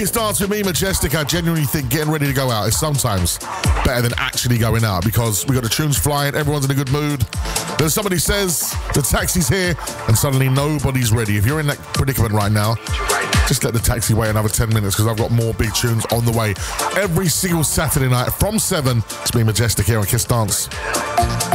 Kiss Dance with me, Majestic. I genuinely think getting ready to go out is sometimes better than actually going out because we got the tunes flying, everyone's in a good mood. Then somebody says the taxi's here and suddenly nobody's ready. If you're in that predicament right now, just let the taxi wait another 10 minutes because I've got more big tunes on the way. Every single Saturday night from 7, it's me, Majestic, here on Kiss Dance.